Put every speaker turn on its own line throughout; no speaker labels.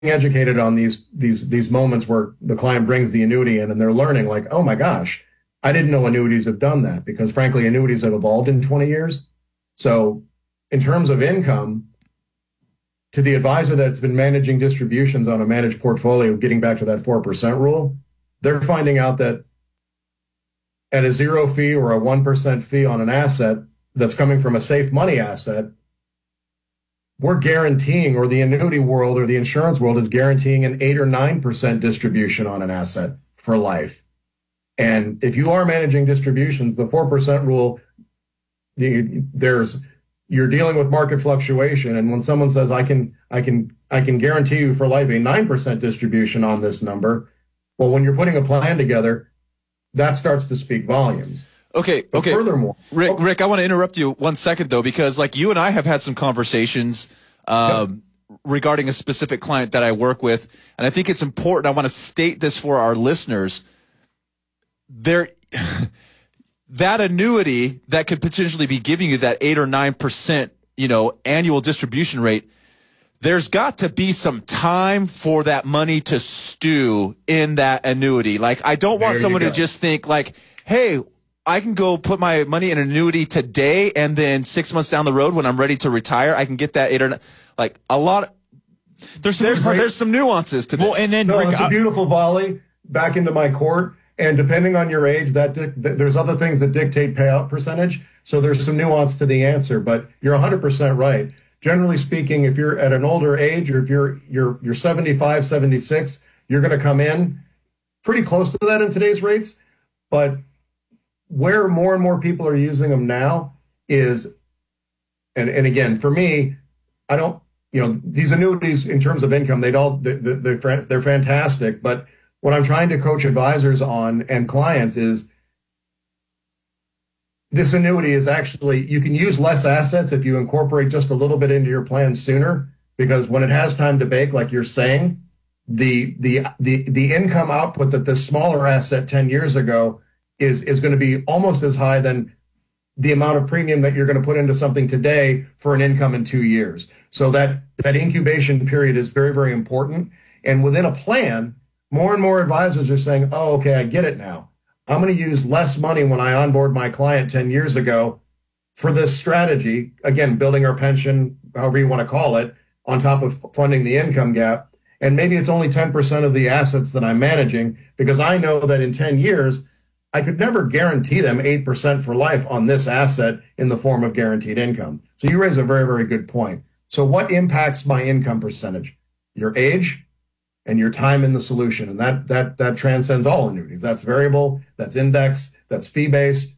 educated on these moments where the client brings the annuity in and they're learning like, oh my gosh, I didn't know annuities have done that, because frankly, annuities have evolved in 20 years. So in terms of income, to the advisor that's been managing distributions on a managed portfolio, getting back to that 4% rule, they're finding out that at a 0 fee or a 1% fee on an asset that's coming from a safe money asset, we're guaranteeing, or the annuity world or the insurance world is guaranteeing an 8 or 9% distribution on an asset for life. And if you are managing distributions, the 4% rule, you're dealing with market fluctuation. And when someone says, I can guarantee you for life a 9% distribution on this number, well, when you're putting a plan together, that starts to speak volumes.
Okay.
Furthermore,
Rick, I want to interrupt you 1 second though, because like you and I have had some conversations regarding a specific client that I work with, and I think it's important. I want to state this for our listeners. That annuity that could potentially be giving you that 8 or 9%, annual distribution rate, there's got to be some time for that money to stew in that annuity. Like, I don't want someone to just think like, hey, I can go put my money in an annuity today, and then 6 months down the road when I'm ready to retire, I can get that 8 or 9. Like, a lot. There's some nuances to this.
Well, and then
no,
Rick,
it's a beautiful volley back into my court. And depending on your age, there's other things that dictate payout percentage. So there's some nuance to the answer, but you're 100% right. Generally speaking, if you're at an older age, or if you're 75, 76, you're going to come in pretty close to that in today's rates. But where more and more people are using them now is, and again, for me, I don't, these annuities in terms of income, they're fantastic, but what I'm trying to coach advisors on and clients is this annuity is actually, you can use less assets if you incorporate just a little bit into your plan sooner, because when it has time to bake, like you're saying, the income output that this smaller asset 10 years ago is going to be almost as high than the amount of premium that you're going to put into something today for an income in 2 years. So that incubation period is very, very important. And within a plan, more and more advisors are saying, oh, okay, I get it now. I'm going to use less money when I onboard my client 10 years ago for this strategy. Again, building our pension, however you want to call it, on top of funding the income gap. And maybe it's only 10% of the assets that I'm managing, because I know that in 10 years, I could never guarantee them 8% for life on this asset in the form of guaranteed income. So you raise a very, very good point. So what impacts my income percentage? Your age and your time in the solution. And that transcends all annuities. That's variable, that's index, that's fee-based.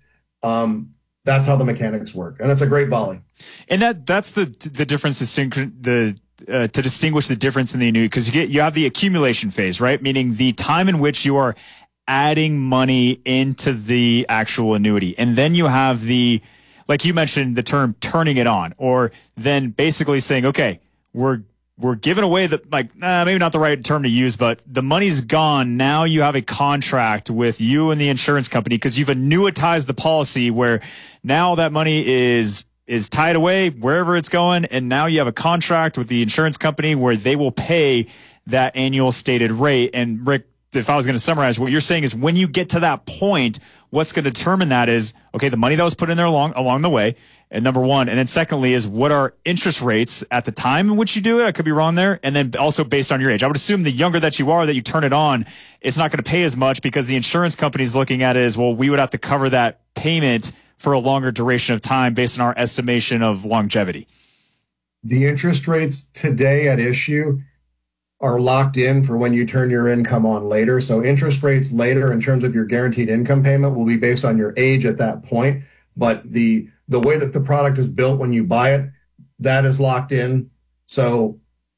That's how the mechanics work. And it's a great volley.
And that's the difference, to distinguish the difference in the annuity, because you have the accumulation phase, right? Meaning the time in which you are adding money into the actual annuity. And then you have like you mentioned, the term turning it on, or then basically saying, okay, we're giving away maybe not the right term to use, but the money's gone. Now you have a contract with you and the insurance company, because you've annuitized the policy where now that money is tied away wherever it's going. And now you have a contract with the insurance company where they will pay that annual stated rate. And Rick, if I was going to summarize, what you're saying is when you get to that point, what's going to determine that is, okay, the money that was put in there along the way, and number one. And then secondly is, what are interest rates at the time in which you do it? I could be wrong there. And then also based on your age. I would assume the younger that you are, that you turn it on, it's not going to pay as much, because the insurance company is looking at it as, well, we would have to cover that payment for a longer duration of time based on our estimation of longevity.
The interest rates today at issue are locked in for when you turn your income on later. So interest rates later in terms of your guaranteed income payment will be based on your age at that point. But the way that the product is built when you buy it, that is locked in. So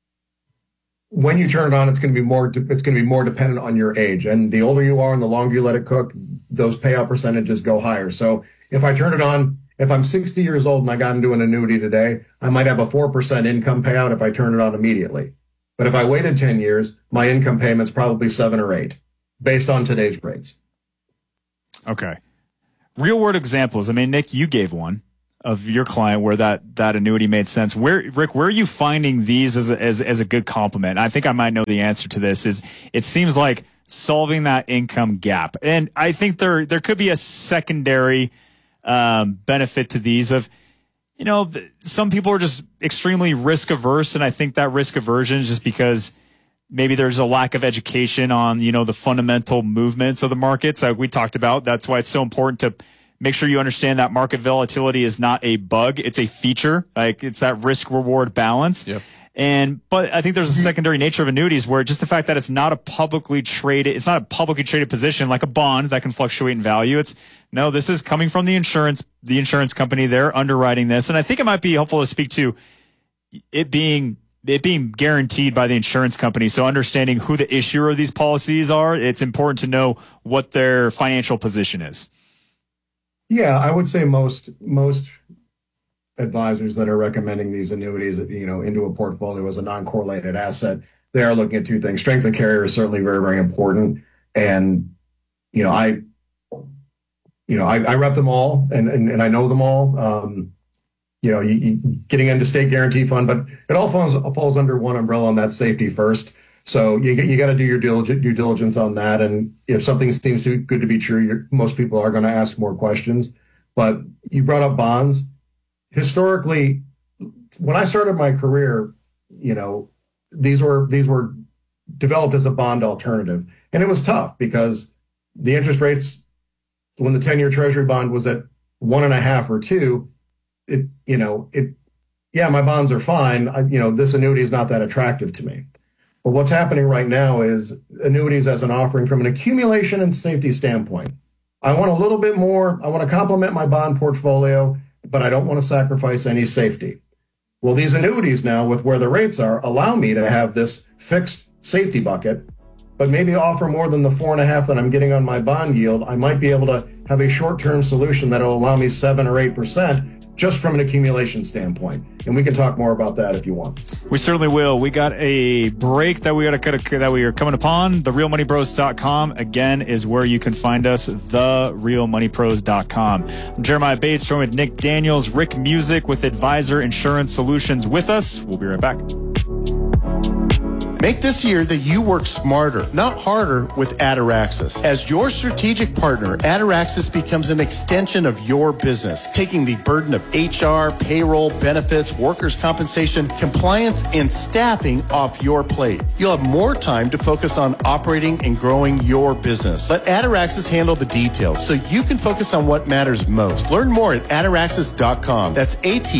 when you turn it on, it's going to be more dependent on your age. And the older you are and the longer you let it cook, those payout percentages go higher. So if I turn it on, if I'm 60 years old and I got into an annuity today, I might have a 4% income payout if I turn it on immediately. But if I waited 10 years, my income payment's probably 7 or 8 based on today's rates.
Okay. Real world examples. I mean, Nick, you gave one. of your client where that annuity made sense. Rick, where are you finding these as a good complement? I think I might know the answer to this. Is it seems like solving that income gap, and I think there could be a secondary benefit to these of, some people are just extremely risk averse, and I think that risk aversion is just because maybe there's a lack of education on, the fundamental movements of the markets like we talked about. That's why it's so important to make sure you understand that market volatility is not a bug. It's a feature. Like, it's that risk reward balance.
Yep.
But I think there's a secondary nature of annuities where just the fact that it's not a publicly traded position like a bond that can fluctuate in value. This is coming from the insurance company. They're underwriting this. And I think it might be helpful to speak to it being guaranteed by the insurance company. So understanding who the issuer of these policies are, it's important to know what their financial position is.
Yeah, I would say most advisors that are recommending these annuities, into a portfolio as a non-correlated asset, they are looking at two things. Strength of carrier is certainly very, very important. And, I rep them all and I know them all. Getting into state guarantee fund, but it all falls under one umbrella, and that's safety first. So you got to do your due diligence on that. And if something seems too good to be true, most people are going to ask more questions. But you brought up bonds. Historically, when I started my career, these were developed as a bond alternative, and it was tough because the interest rates, when the 10-year Treasury bond was at 1.5 or 2, my bonds are fine. This annuity is not that attractive to me. But what's happening right now is annuities as an offering from an accumulation and safety standpoint. I want a little bit more. I want to complement my bond portfolio, but I don't want to sacrifice any safety. Well, these annuities now, with where the rates are, allow me to have this fixed safety bucket, but maybe offer more than the 4.5 that I'm getting on my bond yield. I might be able to have a short-term solution that will allow me 7 or 8%. Just from an accumulation standpoint. And we can talk more about that if you want.
We certainly will. We got a break that we are coming upon. TheRealMoneyPros.com, again, is where you can find us, TheRealMoneyPros.com. I'm Jeremiah Bates, joined with Nick Daniels, Rick Music with Advisor Insurance Solutions with us. We'll be right back.
Make this year that you work smarter, not harder, with Ataraxis. As your strategic partner, Ataraxis becomes an extension of your business, taking the burden of HR, payroll, benefits, workers' compensation, compliance, and staffing off your plate. You'll have more time to focus on operating and growing your business. Let Ataraxis handle the details so you can focus on what matters most. Learn more at Ataraxis.com. That's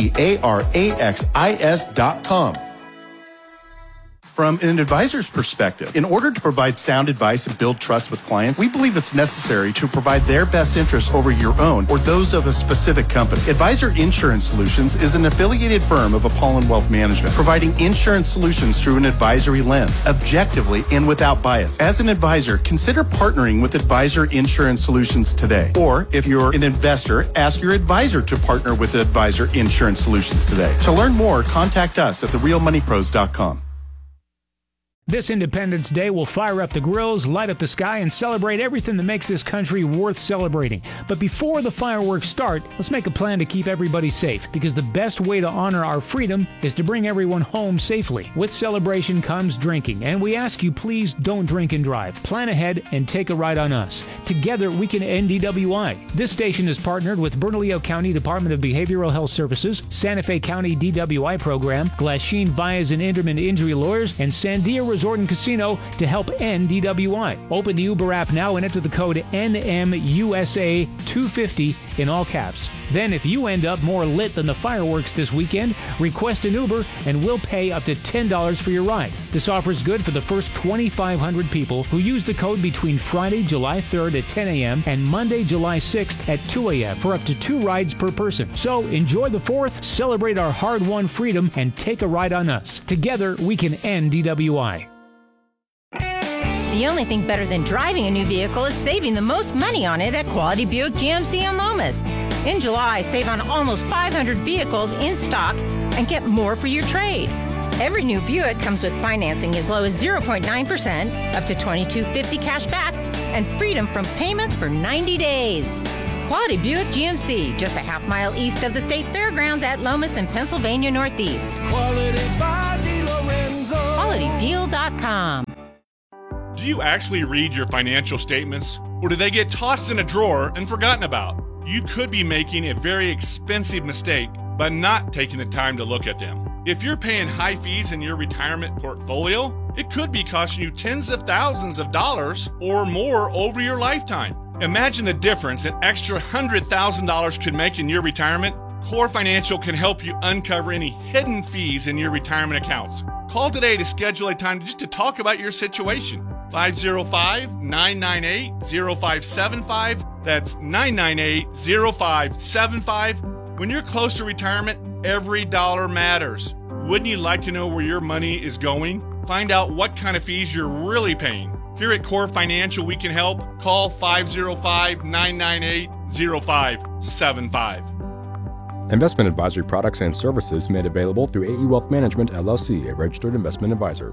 ATARAXIS.com. From an advisor's perspective, in order to provide sound advice and build trust with clients, we believe it's necessary to provide their best interests over your own or those of a specific company. Advisor Insurance Solutions is an affiliated firm of Apollon Wealth Management, providing insurance solutions through an advisory lens, objectively and without bias. As an advisor, consider partnering with Advisor Insurance Solutions today. Or if you're an investor, ask your advisor to partner with Advisor Insurance Solutions today. To learn more, contact us at TheRealMoneyPros.com.
This Independence Day will fire up the grills, light up the sky, and celebrate everything that makes this country worth celebrating. But before the fireworks start, let's make a plan to keep everybody safe, because the best way to honor our freedom is to bring everyone home safely. With celebration comes drinking, and we ask you, please don't drink and drive. Plan ahead and take a ride on us. Together, we can end DWI. This station is partnered with Bernalillo County Department of Behavioral Health Services, Santa Fe County DWI Program, Glasheen Vias and Inderman Injury Lawyers, and Sandia Resort and Casino to help end DWI. Open the Uber app now and enter the code NMUSA250 in all caps. Then, if you end up more lit than the fireworks this weekend, request an Uber and we'll pay up to $10 for your ride. This offer is good for the first 2,500 people who use the code between Friday, July 3rd at 10 a.m. and Monday, July 6th at 2 a.m. for up to 2 rides per person. So enjoy the 4th, celebrate our hard-won freedom, and take a ride on us. Together, we can end DWI.
The only thing better than driving a new vehicle is saving the most money on it at Quality Buick GMC in Lomas. In July, save on almost 500 vehicles in stock and get more for your trade. Every new Buick comes with financing as low as 0.9%, up to $2,250 cash back, and freedom from payments for 90 days. Quality Buick GMC, just a half mile east of the state fairgrounds at Lomas in Pennsylvania Northeast.
Quality by DiLorenzo.
QualityDeal.com.
Do you actually read your financial statements, or do they get tossed in a drawer and forgotten about? You could be making a very expensive mistake by not taking the time to look at them. If you're paying high fees in your retirement portfolio, it could be costing you tens of thousands of dollars or more over your lifetime. Imagine the difference an extra $100,000 could make in your retirement. Core Financial can help you uncover any hidden fees in your retirement accounts. Call today to schedule a time just to talk about your situation. 505-998-0575. That's 998-0575. When you're close to retirement, every dollar matters. Wouldn't you like to know where your money is going? Find out what kind of fees you're really paying. Here at Core Financial, we can help. Call 505-998-0575.
Investment advisory products and services made available through AE Wealth Management, LLC, a registered investment advisor.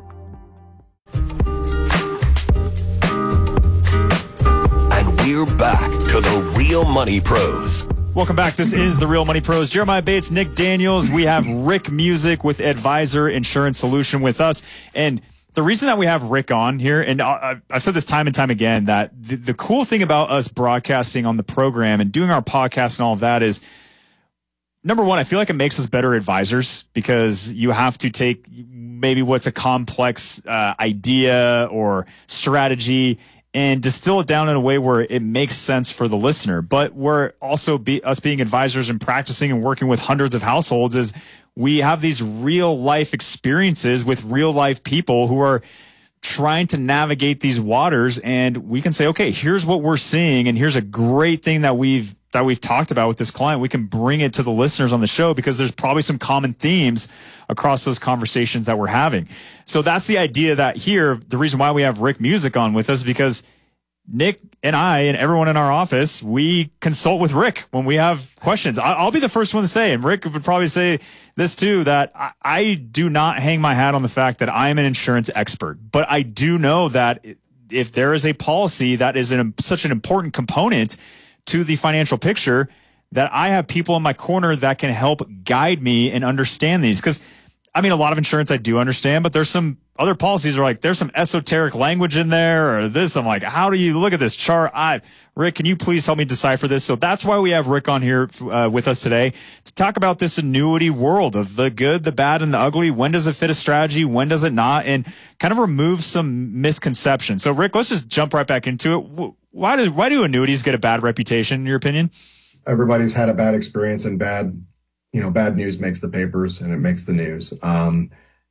And we're back to the Real Money Pros.
Welcome back. This is the Real Money Pros. Jeremiah Bates, Nick Daniels. We have Rick Music with Advisor Insurance Solution with us. And the reason that we have Rick on here, and I've said this time and time again, that the cool thing about us broadcasting on the program and doing our podcast and all of that is, number one, I feel like it makes us better advisors, because you have to take maybe what's a complex idea or strategy and distill it down in a way where it makes sense for the listener. But we're also us being advisors and practicing and working with hundreds of households is we have these real life experiences with real life people who are trying to navigate these waters, and we can say, okay, here's what we're seeing, and here's a great thing that we've talked about with this client. We can bring it to the listeners on the show because there's probably some common themes across those conversations that we're having. So that's the idea that here, the reason why we have Rick Music on with us is because Nick and I and everyone in our office, we consult with Rick when we have questions. I'll be the first one to say, and Rick would probably say this too, that I do not hang my hat on the fact that I am an insurance expert, but I do know that if there is a policy that is such an important component to the financial picture, that I have people in my corner that can help guide me and understand these. Because, I mean, a lot of insurance I do understand, but there's some other policies where, like, there's some esoteric language in there or this. I'm like, how do you look at this chart? Rick, can you please help me decipher this? So that's why we have Rick on here with us today to talk about this annuity world of the good, the bad, and the ugly. When does it fit a strategy? When does it not? And kind of remove some misconceptions. So, Rick, let's just jump right back into it. Why do annuities get a bad reputation, in your opinion?
Everybody's had a bad experience, and bad news makes the papers and it makes the news. The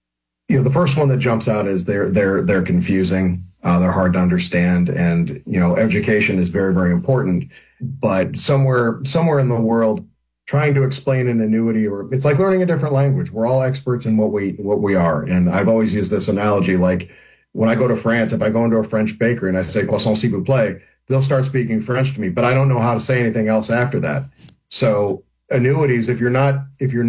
first one that jumps out is they're confusing. They're hard to understand, and education is very, very important. But somewhere in the world, trying to explain an annuity, or it's like learning a different language. We're all experts in what we are, and I've always used this analogy. Like when I go to France, if I go into a French bakery and I say "Croissant s'il vous plaît," they'll start speaking French to me, but I don't know how to say anything else after that. So annuities, if you don't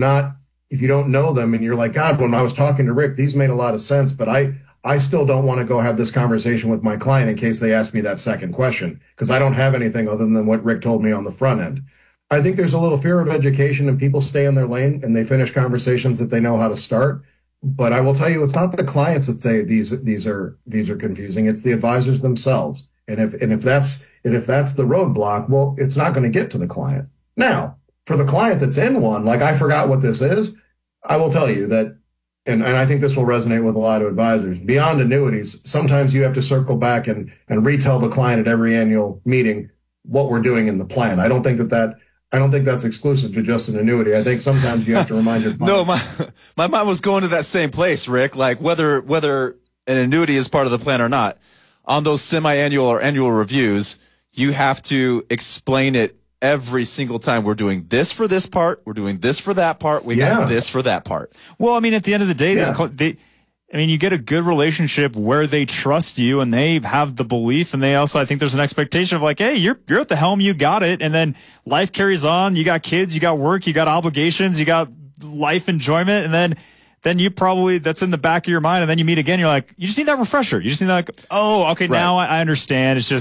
know them and you're like, God, when I was talking to Rick, these made a lot of sense, but I still don't want to go have this conversation with my client in case they ask me that second question, because I don't have anything other than what Rick told me on the front end. I think there's a little fear of education, and people stay in their lane and they finish conversations that they know how to start. But I will tell you, it's not the clients that say these are confusing. It's the advisors themselves. And if that's the roadblock, well, it's not going to get to the client. Now, for the client that's in one, like, I forgot what this is, I will tell you that, and I think this will resonate with a lot of advisors, beyond annuities, sometimes you have to circle back and retell the client at every annual meeting what we're doing in the plan. I don't think that's exclusive to just an annuity. I think sometimes you have to remind your client.
No, my mind was going to that same place, Rick, like whether an annuity is part of the plan or not. On those semi-annual or annual reviews, you have to explain it every single time. We're doing this for this part. We're doing this for that part. We got this for that part.
Well, I mean, at the end of the day, you get a good relationship where they trust you and they have the belief, and they also, I think there's an expectation of like, hey, you're at the helm, you got it. And then life carries on. You got kids, you got work, you got obligations, you got life enjoyment. And then you probably, that's in the back of your mind. And then you meet again. You're like, you just need that refresher. You just need that, like, oh, okay, right. Now I understand. It's just,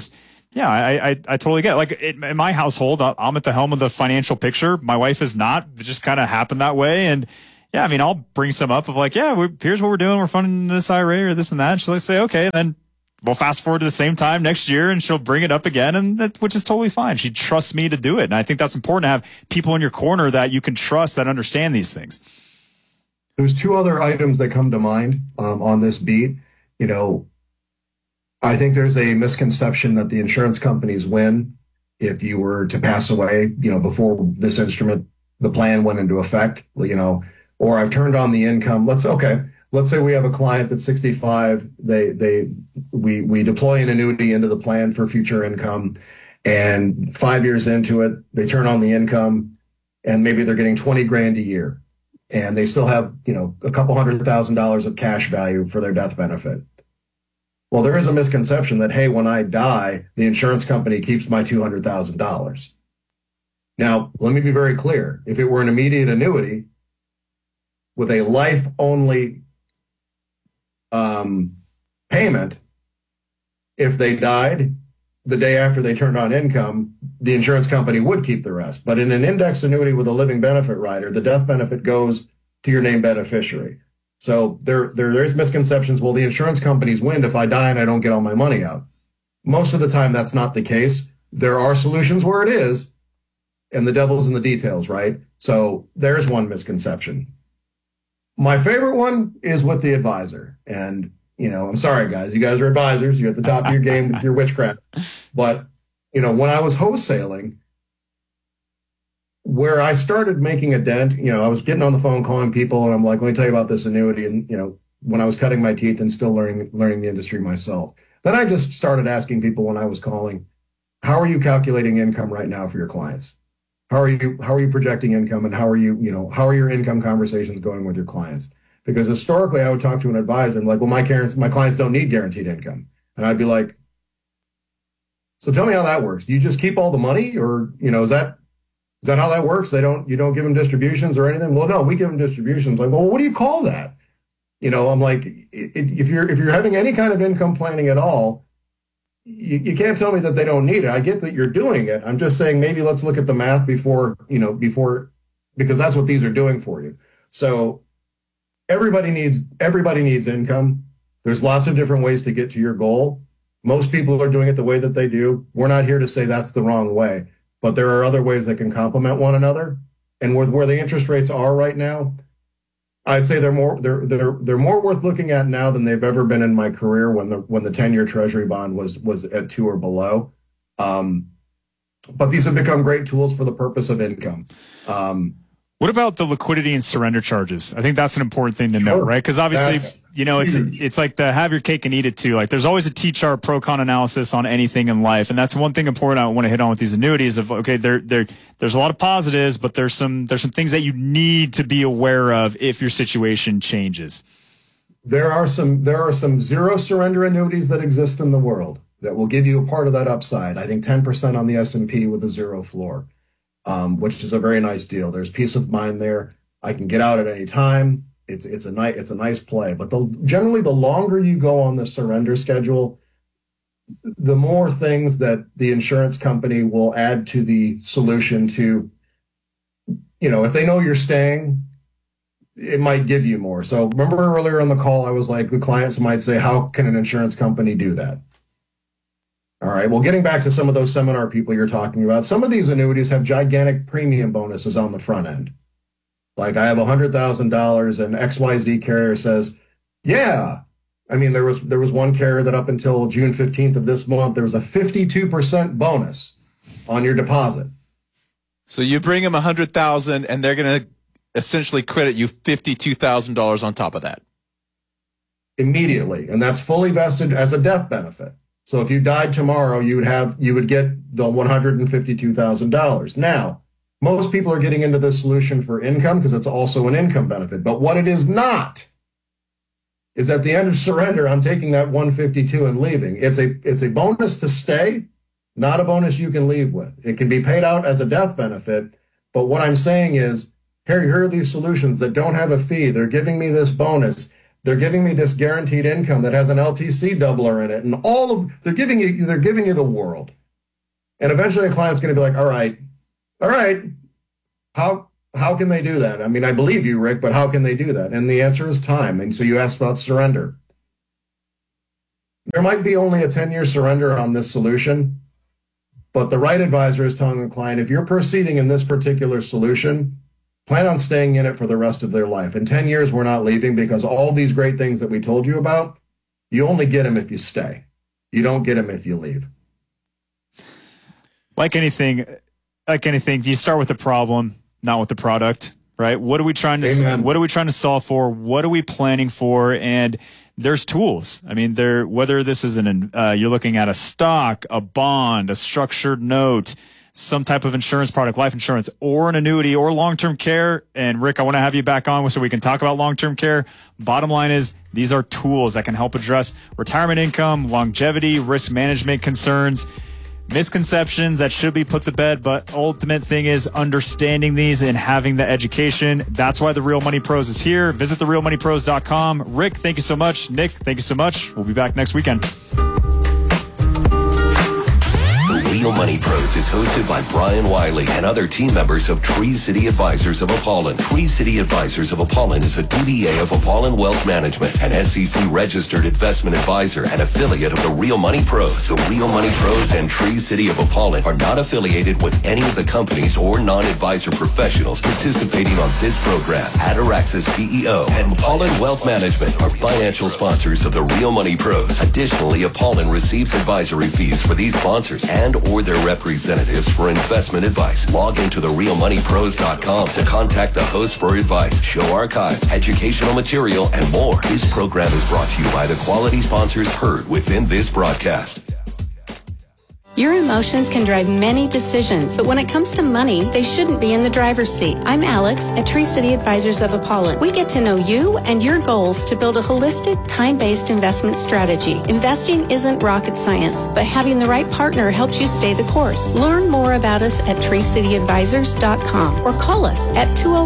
Yeah, I totally get it. Like in my household, I'm at the helm of the financial picture. My wife is not. It just kind of happened that way. And yeah, I mean, I'll bring some up of like, yeah, here's what we're doing. We're funding this IRA or this and that. And she'll say, okay, and then we'll fast forward to the same time next year and she'll bring it up again, and which is totally fine. She trusts me to do it. And I think that's important to have people in your corner that you can trust that understand these things.
There's two other items that come to mind on this beat. You know, I think there's a misconception that the insurance companies win if you were to pass away, you know, before this instrument, the plan went into effect, you know, or I've turned on the income. Let's say we have a client that's 65. We deploy an annuity into the plan for future income, and 5 years into it, they turn on the income, and maybe they're getting 20 grand a year, and they still have, you know, a couple $100,000 of cash value for their death benefit. Well, there is a misconception that, hey, when I die, the insurance company keeps my $200,000. Now, let me be very clear. If it were an immediate annuity with a life-only payment, if they died the day after they turned on income, the insurance company would keep the rest. But in an indexed annuity with a living benefit rider, the death benefit goes to your named beneficiary. So there's misconceptions. Well, the insurance companies win if I die and I don't get all my money out. Most of the time, that's not the case. There are solutions where it is, and the devil's in the details, right? So there's one misconception. My favorite one is with the advisor. And, you know, I'm sorry, guys. You guys are advisors. You're at the top of your game with your witchcraft. But, you know, when I was wholesaling, where I started making a dent, you know, I was getting on the phone calling people, and I'm like, let me tell you about this annuity. And, you know, when I was cutting my teeth and still learning the industry myself, then I just started asking people when I was calling, how are you calculating income right now for your clients? How are you projecting income, and how are your income conversations going with your clients? Because historically I would talk to an advisor and like, well, my clients don't need guaranteed income. And I'd be like, so tell me how that works. Do you just keep all the money, or, you know, is that how that works? You don't give them distributions or anything? Well, no, we give them distributions. Like, well, what do you call that? You know, I'm like, if you're having any kind of income planning at all, you can't tell me that they don't need it. I get that you're doing it. I'm just saying maybe let's look at the math before, because that's what these are doing for you. So everybody needs income. There's lots of different ways to get to your goal. Most people are doing it the way that they do. We're not here to say that's the wrong way, but there are other ways that can complement one another. And where the interest rates are right now, I'd say they're more worth looking at now than they've ever been in my career when the 10-year Treasury bond was at 2 or below. But these have become great tools for the purpose of income.
What about the liquidity and surrender charges? I think that's an important thing to note, right? Because obviously, it's like the have your cake and eat it too. Like there's always a T-chart pro-con analysis on anything in life. And that's one thing important I want to hit on with these annuities of, okay, there's a lot of positives, but there's some things that you need to be aware of if your situation changes.
There are some zero surrender annuities that exist in the world that will give you a part of that upside. I think 10% on the S&P with a zero floor. Which is a very nice deal. There's peace of mind there. I can get out at any time. It's a nice play. But generally, the longer you go on the surrender schedule, the more things that the insurance company will add to the solution to, if they know you're staying, it might give you more. So remember earlier on the call, I was like, the clients might say, how can an insurance company do that? All right. Well, getting back to some of those seminar people you're talking about, some of these annuities have gigantic premium bonuses on the front end. Like I have $100,000 and XYZ carrier says, yeah. I mean, there was one carrier that up until June 15th of this month, there was a 52% bonus on your deposit.
So you bring them $100,000 and they're going to essentially credit you $52,000 on top of that.
Immediately. And that's fully vested as a death benefit. So if you died tomorrow, you would get the $152,000. Now, most people are getting into this solution for income because it's also an income benefit. But what it is not is at the end of surrender, I'm taking that $152 and leaving. It's a bonus to stay, not a bonus you can leave with. It can be paid out as a death benefit. But what I'm saying is, here are these solutions that don't have a fee. They're giving me this bonus. They're giving me this guaranteed income that has an LTC doubler in it, and they're giving you the world. And eventually a client's going to be like, all right, how can they do that? I mean, I believe you, Rick, but how can they do that? And the answer is time. And so you asked about surrender. There might be only a 10-year surrender on this solution, but the right advisor is telling the client, if you're proceeding in this particular solution, plan on staying in it for the rest of their life. In 10 years, we're not leaving, because all these great things that we told you about, you only get them if you stay. You don't get them if you leave.
Like anything, you start with the problem, not with the product, right? What are we trying to solve for? What are we planning for? And there's tools. I mean, whether this is you're looking at a stock, a bond, a structured note, some type of insurance product, life insurance, or an annuity, or long-term care. And Rick, I want to have you back on so we can talk about long-term care. Bottom line is, these are tools that can help address retirement income, longevity, risk management concerns, misconceptions that should be put to bed. But ultimate thing is understanding these and having the education. That's why the Real Money Pros is here. Visit therealmoneypros.com. Rick, thank you so much. Nick, thank you so much. We'll be back next weekend.
Real Money Pros is hosted by Brian Wiley and other team members of Tree City Advisors of Apollon. Tree City Advisors of Apollon is a DBA of Apollon Wealth Management, an SEC-registered investment advisor and affiliate of the Real Money Pros. The Real Money Pros and Tree City of Apollon are not affiliated with any of the companies or non-advisor professionals participating on this program. Ataraxis PEO and Apollon Wealth Management are financial sponsors of the Real Money Pros. Additionally, Apollon receives advisory fees for these sponsors and or their representatives for investment advice. Log into therealmoneypros.com to contact the host for advice, show archives, educational material, and more. This program is brought to you by the quality sponsors heard within this broadcast.
Your emotions can drive many decisions, but when it comes to money, they shouldn't be in the driver's seat. I'm Alex at Tree City Advisors of Apollon. We get to know you and your goals to build a holistic, time-based investment strategy. Investing isn't rocket science, but having the right partner helps you stay the course. Learn more about us at treecityadvisors.com or call us at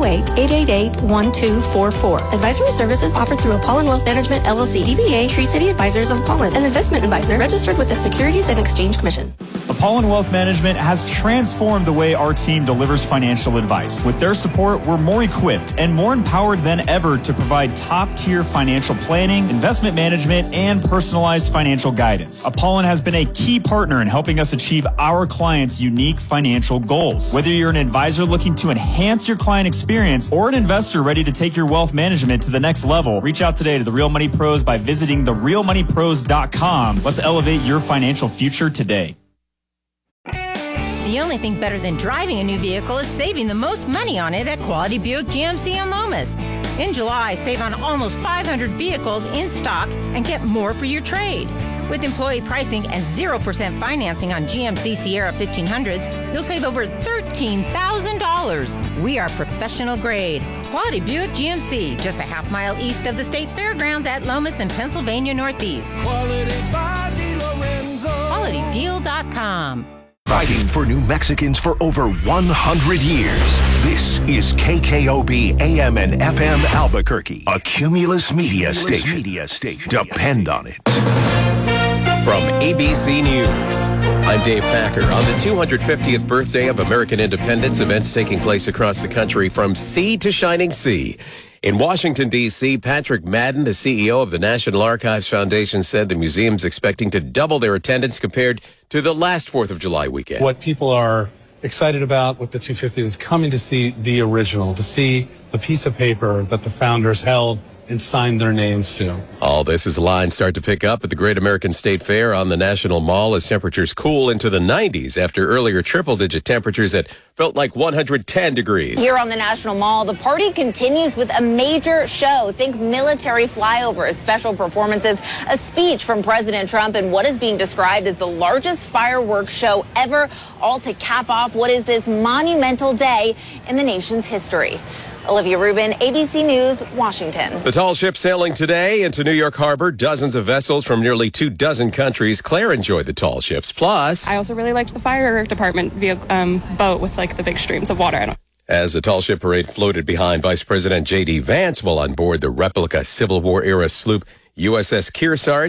208-888-1244.
Advisory services offered through Apollon Wealth Management, LLC, DBA Tree City Advisors of Apollon, an investment advisor registered with the Securities and Exchange Commission.
Apollon Wealth Management has transformed the way our team delivers financial advice. With their support, we're more equipped and more empowered than ever to provide top-tier financial planning, investment management, and personalized financial guidance. Apollon has been a key partner in helping us achieve our clients' unique financial goals. Whether you're an advisor looking to enhance your client experience or an investor ready to take your wealth management to the next level, reach out today to the Real Money Pros by visiting therealmoneypros.com. Let's elevate your financial future today.
The only thing better than driving a new vehicle is saving the most money on it at Quality Buick GMC on Lomas. In July, save on almost 500 vehicles in stock and get more for your trade. With employee pricing and 0% financing on GMC Sierra 1500s, you'll save over $13,000. We are professional grade. Quality Buick GMC, just a half mile east of the State Fairgrounds at Lomas in Pennsylvania Northeast.
Quality by DeLorenzo.
QualityDeal.com.
Fighting for New Mexicans for over 100 years. This is KKOB AM and FM Albuquerque, a Cumulus Media Station. Depend on it.
From ABC News, I'm Dave Packer. On the 250th birthday of American independence, events taking place across the country from sea to shining sea. In Washington, D.C., Patrick Madden, the CEO of the National Archives Foundation, said the museum's expecting to double their attendance compared to the last 4th of July weekend.
What people are excited about with the 250th is coming to see the original, to see the piece of paper that the founders held and signed their names to.
All this as lines start to pick up at the Great American State Fair on the National Mall as temperatures cool into the 90s after earlier triple-digit temperatures that felt like 110 degrees.
Here on the National Mall, the party continues with a major show. Think military flyovers, special performances, a speech from President Trump, and what is being described as the largest fireworks show ever, all to cap off what is this monumental day in the nation's history. Olivia Rubin, ABC News, Washington.
The tall ship sailing today into New York Harbor. Dozens of vessels from nearly 24 countries. Claire enjoyed the tall ships. Plus,
I also really liked the fire department boat with like the big streams of water.
As the tall ship parade floated behind Vice President J.D. Vance while on board the replica Civil War era sloop USS Kearsarge,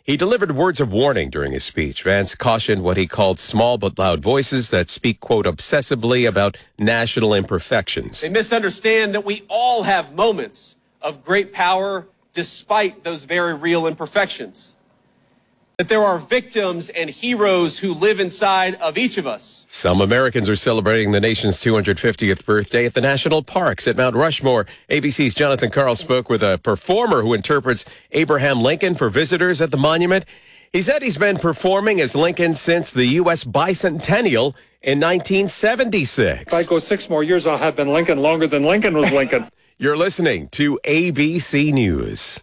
He delivered words of warning during his speech. Vance cautioned what he called small but loud voices that speak, quote, obsessively about national imperfections.
They misunderstand that we all have moments of great power despite those very real imperfections. That there are victims and heroes who live inside of each of us.
Some Americans are celebrating the nation's 250th birthday at the national parks at Mount Rushmore. ABC's Jonathan Karl spoke with a performer who interprets Abraham Lincoln for visitors at the monument. He said he's been performing as Lincoln since the U.S. bicentennial in 1976.
If I go 6 more years, I'll have been Lincoln longer than Lincoln was Lincoln.
You're listening to ABC News.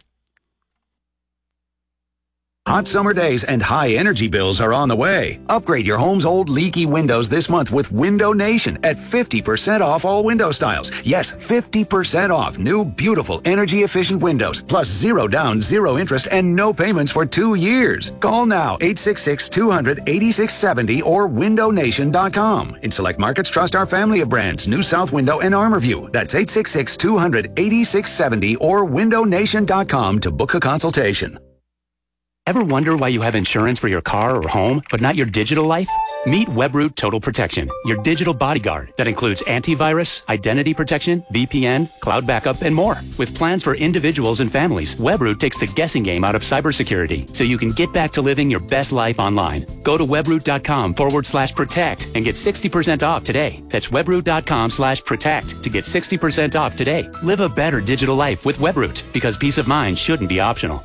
Hot summer days and high energy bills are on the way. Upgrade your home's old leaky windows this month with Window Nation at 50% off all window styles. Yes, 50% off new, beautiful, energy-efficient windows. Plus 0 down, 0 interest, and no payments for 2 years. Call now, 866-200-8670 or windownation.com. In select markets, trust our family of brands, New South Window and ArmorView. That's 866-200-8670 or windownation.com to book a consultation.
Ever wonder why you have insurance for your car or home, but not your digital life? Meet Webroot Total Protection, your digital bodyguard that includes antivirus, identity protection, VPN, cloud backup, and more. With plans for individuals and families, Webroot takes the guessing game out of cybersecurity so you can get back to living your best life online. Go to webroot.com/protect and get 60% off today. That's webroot.com/protect to get 60% off today. Live a better digital life with Webroot because peace of mind shouldn't be optional.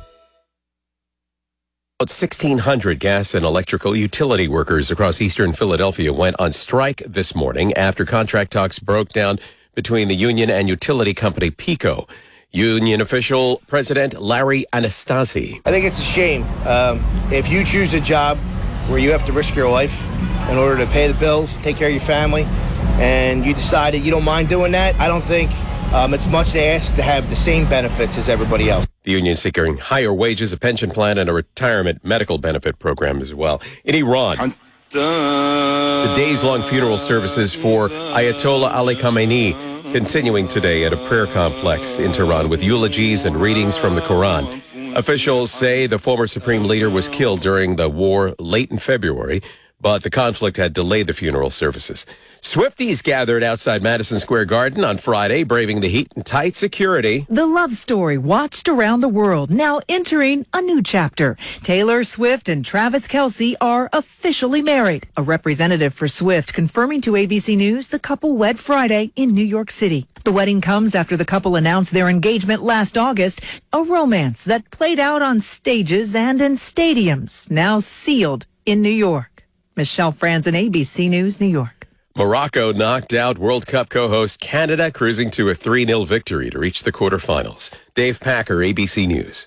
About 1,600 gas and electrical utility workers across eastern Philadelphia went on strike this morning after contract talks broke down between the union and utility company PECO. Union official President Larry Anastasi.
I think it's a shame. If you choose a job where you have to risk your life in order to pay the bills, take care of your family, and you decided you don't mind doing that, I don't think it's much to ask to have the same benefits as everybody else.
The union seeking higher wages, a pension plan, and a retirement medical benefit program as well. In Iran, the days-long funeral services for Ayatollah Ali Khamenei continuing today at a prayer complex in Tehran with eulogies and readings from the Quran. Officials say the former supreme leader was killed during the war late in February, but the conflict had delayed the funeral services. Swifties gathered outside Madison Square Garden on Friday, braving the heat and tight security.
The love story watched around the world, now entering a new chapter. Taylor Swift and Travis Kelce are officially married. A representative for Swift confirming to ABC News the couple wed Friday in New York City. The wedding comes after the couple announced their engagement last August, a romance that played out on stages and in stadiums, now sealed in New York. Michelle Franzen, ABC News, New York.
Morocco knocked out World Cup co-host Canada, cruising to a 3-0 victory to reach the quarterfinals. Dave Packer, ABC News.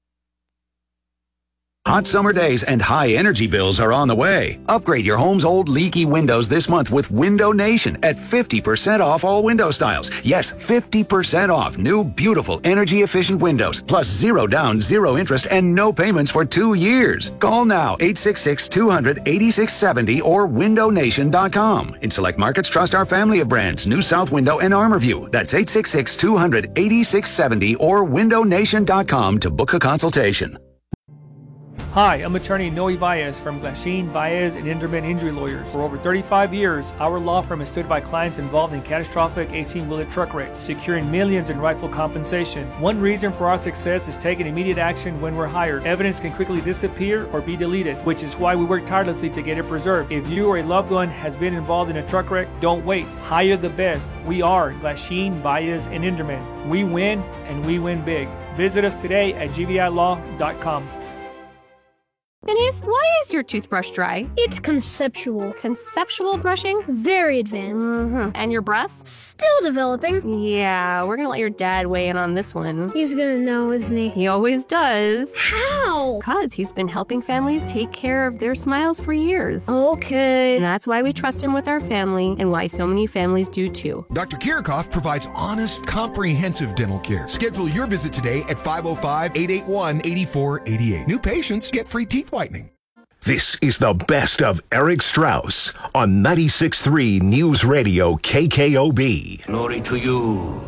Hot summer days and high energy bills are on the way. Upgrade your home's old leaky windows this month with Window Nation at 50% off all window styles. Yes, 50% off new, beautiful, energy-efficient windows. Plus 0 down, 0 interest, and no payments for 2 years. Call now, 866-200-8670 or windownation.com. In select markets, trust our family of brands, New South Window and ArmorView. That's 866-200-8670 or windownation.com to book a consultation.
Hi, I'm attorney Noe Valles from Glasheen, Valles, and Inderman Injury Lawyers. For over 35 years, our law firm has stood by clients involved in catastrophic 18-wheeler truck wrecks, securing millions in rightful compensation. One reason for our success is taking immediate action when we're hired. Evidence can quickly disappear or be deleted, which is why we work tirelessly to get it preserved. If you or a loved one has been involved in a truck wreck, don't wait. Hire the best. We are Glasheen, Valles, and Inderman. We win, and we win big. Visit us today at gvilaw.com.
Phineas, why is your toothbrush dry? It's conceptual. Conceptual brushing? Very advanced. And your breath? Still developing. Yeah, we're gonna let your dad weigh in on this one. He's gonna know, isn't he? He always does. How? Because he's been helping families take care of their smiles for years. Okay. And that's why we trust him with our family, and why so many families do too.
Dr. Kirchhoff provides honest, comprehensive dental care. Schedule your visit today at 505-881-8488. New patients get free teeth whitening.
This is the best of Eric Strauss on 96.3 News Radio KKOB.
Glory to you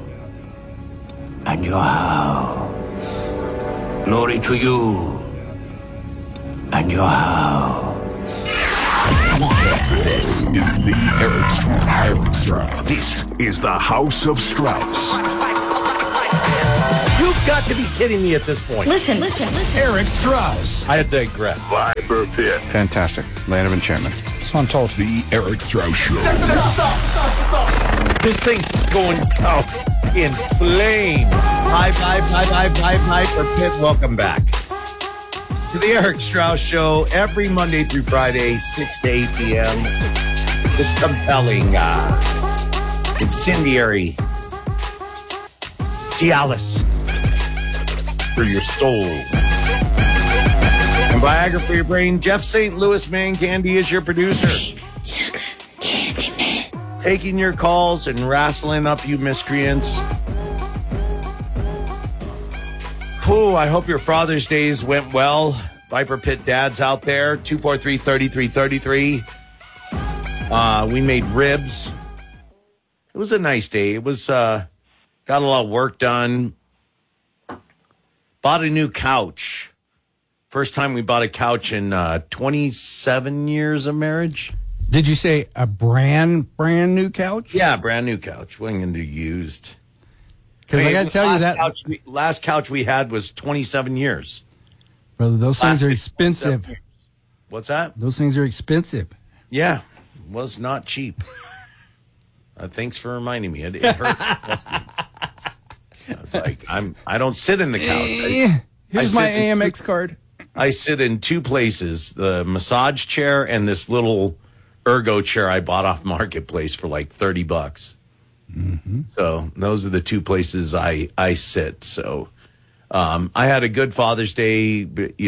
and your house. Glory to you
and your house.
This is the Eric Strauss. This is the House of Strauss.
You've got to be kidding me at this point.
Listen.
Eric Strauss.
I digress.
Viper Pit.
Fantastic. Land of enchantment. So I'm told.
The Eric Strauss Show.
This thing's going out in flames. Hi, Viper Pit. Welcome back to the Eric Strauss Show every Monday through Friday, 6 to 8 p.m. This compelling, incendiary Cialis for your soul. And Viagra for your brain. Jeff St. Louis Man Candy is your producer.
Sugar Candy Man.
Taking your calls and wrestling up you miscreants. Cool. I hope your Father's Days went well. Viper Pit dads out there, 243-3333. We made ribs. It was a nice day. It was, got a lot of work done. Bought a new couch. First time we bought a couch in 27 years of marriage.
Did you say a brand new couch?
Yeah, brand new couch. Wasn't going to do used.
Because I got to tell you that
last couch we had was 27 years.
Brother, those things are expensive.
What's that?
Those things are expensive.
Yeah, was not cheap. Thanks for reminding me. It hurts. I was like, I don't sit in the couch.
Here's my AMX card.
I sit in two places: the massage chair and this little ergo chair I bought off Marketplace for like $30.
Mm-hmm.
So those are the two places I sit. So I had a good Father's Day,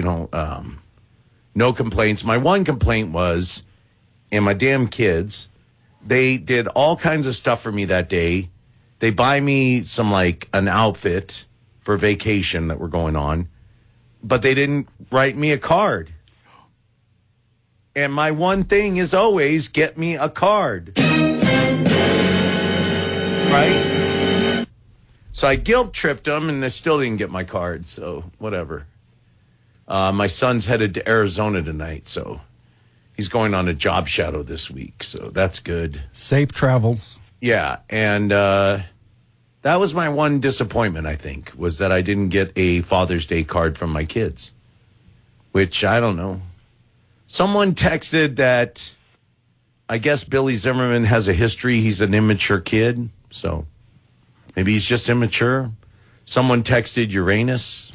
no complaints. My one complaint was, and my damn kids, they did all kinds of stuff for me that day. They buy me an outfit for vacation that we're going on, but they didn't write me a card. And my one thing is always get me a card. Right? So I guilt tripped them, and they still didn't get my card. So whatever. My son's headed to Arizona tonight, so he's going on a job shadow this week. So that's good.
Safe travels.
Yeah, and that was my one disappointment, I think, was that I didn't get a Father's Day card from my kids, which I don't know. Someone texted that I guess Billy Zimmerman has a history. He's an immature kid, so maybe he's just immature. Someone texted Uranus.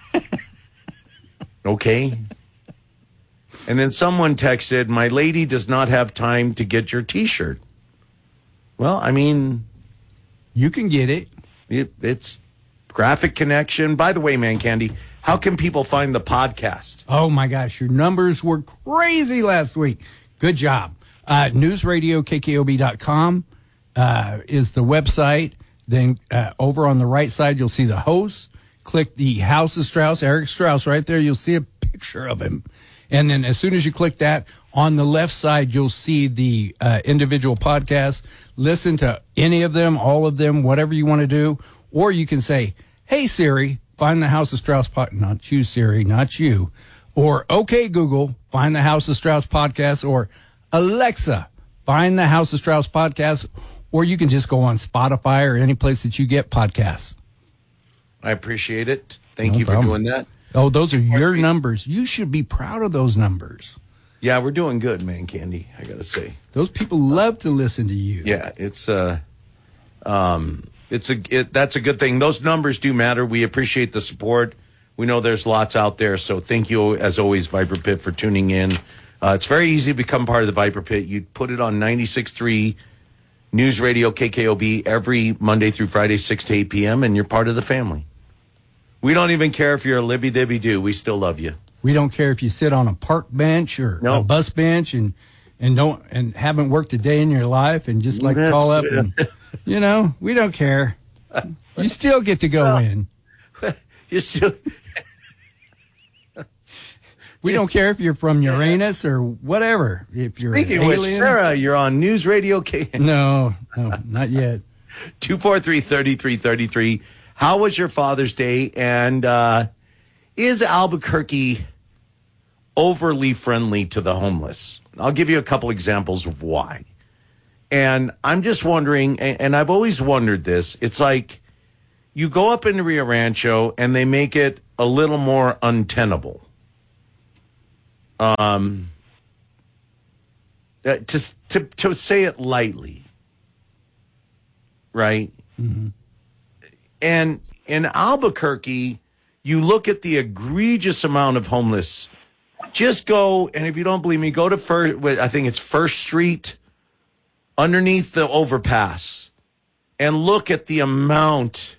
Okay. And then someone texted, my lady does not have time to get your T-shirt. Well, I mean,
you can get it.
It's Graphic Connection. By the way, Man Candy, how can people find the podcast?
Oh, my gosh. Your numbers were crazy last week. Good job. NewsRadioKKOB.com is the website. Then over on the right side, you'll see the host. Click the House of Strauss, Eric Strauss, right there. You'll see a picture of him. And then as soon as you click that, on the left side, you'll see the individual podcasts. Listen to any of them, all of them, whatever you want to do. Or you can say, hey, Siri, find the House of Strauss podcast. Not you, Siri, not you. Or, okay, Google, find the House of Strauss podcast. Or, Alexa, find the House of Strauss podcast. Or you can just go on Spotify or any place that you get podcasts.
I appreciate it. Thank you for doing that.
Oh, those are your numbers. You should be proud of those numbers.
Yeah, we're doing good, Man Candy, I got to say.
Those people love to listen to you.
Yeah, that's a good thing. Those numbers do matter. We appreciate the support. We know there's lots out there, so thank you, as always, Viper Pit, for tuning in. It's very easy to become part of the Viper Pit. You put it on 96.3 News Radio KKOB every Monday through Friday, 6 to 8 p.m., and you're part of the family. We don't even care if you're a libby-dibby-doo. We still love you.
We don't care if you sit on a park bench or a bus bench and haven't worked a day in your life and just like to call up and, we don't care. You still get to go in.
You still.
We don't care if you're from Uranus or whatever. If you're
Speaking
an
of
alien.
which, Sarah, you're on News Radio K.
No, not yet.
243-3333. How was your Father's Day? And is Albuquerque overly friendly to the homeless. I'll give you a couple examples of why. And I'm just wondering, and I've always wondered this, it's like you go up into Rio Rancho and they make it a little more untenable. To say it lightly, right? Mm-hmm. And in Albuquerque, you look at the egregious amount of homeless. Just go, and if you don't believe me, go to I think it's First Street, underneath the overpass, and look at the amount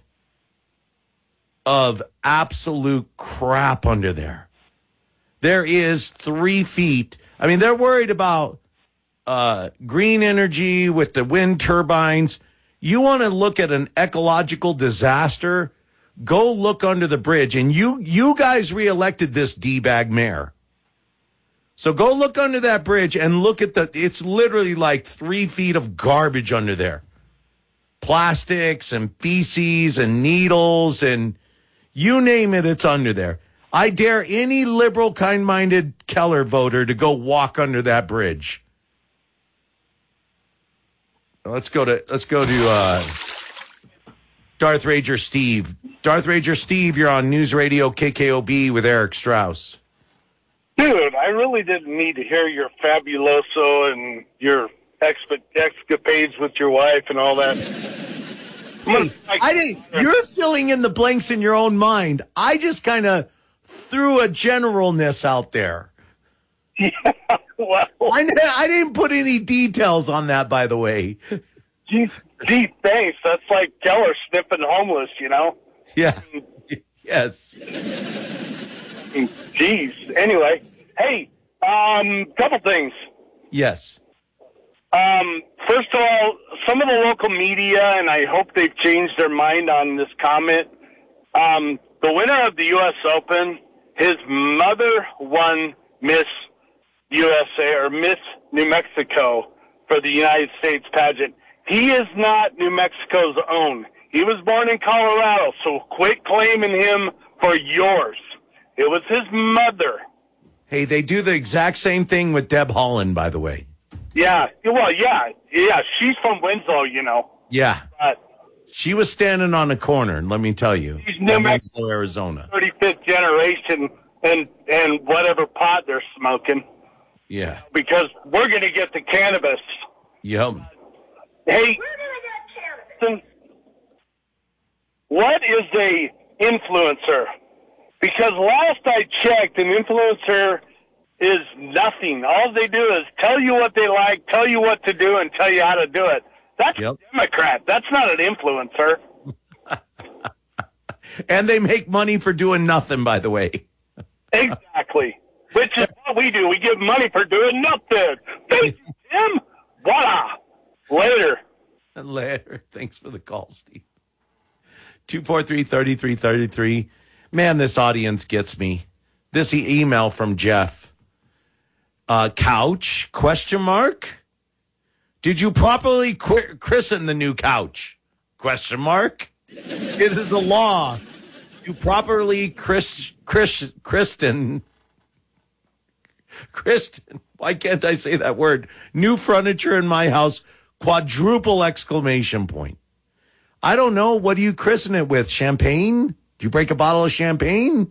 of absolute crap under there. There is 3 feet. I mean, they're worried about green energy with the wind turbines. You want to look at an ecological disaster? Go look under the bridge. And you guys reelected this D-bag mayor. So go look under that bridge and look at it's literally like 3 feet of garbage under there. Plastics and feces and needles and you name it, it's under there. I dare any liberal, kind-minded Keller voter to go walk under that bridge. Let's go to Darth Rager Steve. Darth Rager Steve, you're on News Radio KKOB with Eric Strauss.
Dude, I really didn't need to hear your fabuloso and your escapades with your wife and all that.
Hey, you're filling in the blanks in your own mind. I just kind of threw a generalness out there.
Yeah, well,
I didn't put any details on that, by the way.
Gee, thanks. That's like Keller sniffing homeless, you know?
Yeah. Yes.
Jeez. Anyway, hey, couple things.
Yes.
First of all, some of the local media, and I hope they've changed their mind on this comment. The winner of the U.S. Open, his mother won Miss USA or Miss New Mexico for the United States pageant. He is not New Mexico's own. He was born in Colorado, so quit claiming him for yours. It was his mother.
Hey, they do the exact same thing with Deb Holland, by the way.
Yeah, well, yeah, she's from Winslow, you know.
Yeah.
But
she was standing on a corner, let me tell you.
She's New
Mexico, Arizona.
35th generation and whatever pot they're smoking.
Yeah.
Because we're going to get the cannabis.
Yep.
Hey, what is a influencer? Because last I checked, an influencer is nothing. All they do is tell you what they like, tell you what to do, and tell you how to do it. That's a Democrat. That's not an influencer.
And they make money for doing nothing, by the way.
Exactly. Which is what we do. We give money for doing nothing. Thank you, Tim. Voila. Later.
Later. Thanks for the call, Steve. 243-3333. Man, this audience gets me. This email from Jeff. Couch? ? Did you properly christen the new couch? ? It is a law. You properly christen. Why can't I say that word? New furniture in my house. Quadruple exclamation point. I don't know. What do you christen it with? Champagne? Did you break a bottle of champagne?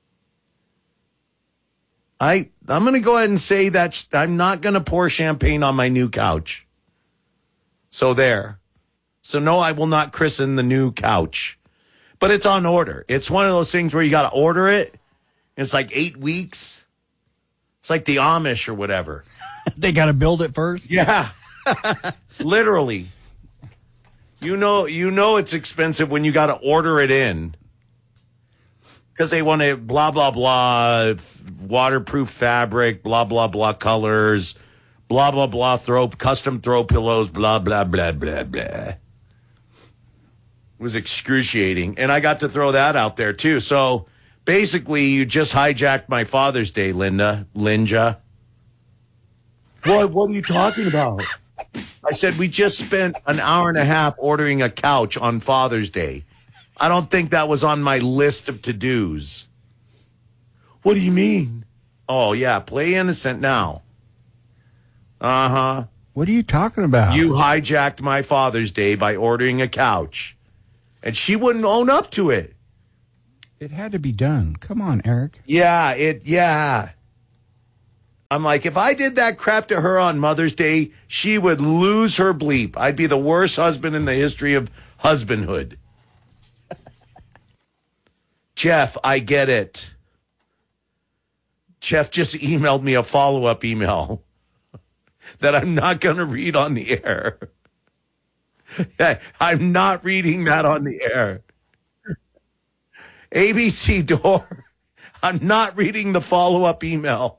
I'm going to go ahead and say that I'm not going to pour champagne on my new couch. So there. So no, I will not christen the new couch. But it's on order. It's one of those things where you got to order it. It's like 8 weeks. It's like the Amish or whatever.
They got to build it first?
Yeah. Literally. You know it's expensive when you got to order it in. Because they want to blah, blah, blah, waterproof fabric, blah, blah, blah, colors, blah, blah, blah, custom throw pillows, blah, blah, blah, blah, blah. It was excruciating. And I got to throw that out there, too. So basically, you just hijacked my Father's Day, Linja. What are you talking about? I said, we just spent an hour and a half ordering a couch on Father's Day. I don't think that was on my list of to-dos. What do you mean? Oh, yeah. Play innocent now. Uh-huh.
What are you talking about?
You hijacked my Father's Day by ordering a couch. And she wouldn't own up to it.
It had to be done. Come on, Eric.
Yeah. I'm like, if I did that crap to her on Mother's Day, she would lose her bleep. I'd be the worst husband in the history of husbandhood. Jeff, I get it. Jeff just emailed me a follow-up email that I'm not going to read on the air. I'm not reading that on the air. ABC Door, I'm not reading the follow-up email.